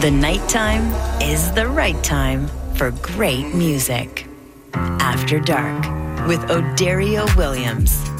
The nighttime is the right time for great music. After Dark with Odario Williams.